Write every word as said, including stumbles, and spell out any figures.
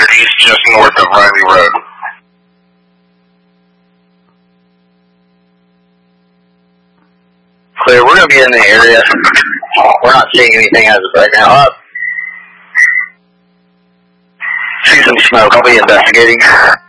hundred east, just north of Riley Road. Clear, we're going to be in the area. We're not seeing anything as of right now. Uh, see some smoke. I'll be investigating.